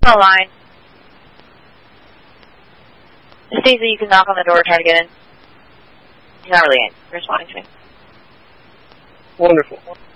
on the line. Stacey, you can knock on the door, try to get in. He's not really responding to me. Wonderful.